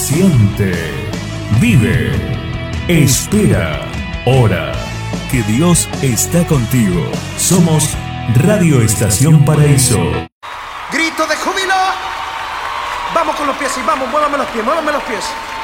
Siente, vive, espera, ora, que Dios está contigo. Somos Radio Estación Paraíso. Grito de júbilo. Vamos con los pies y vamos, muévame los pies, muévame los pies.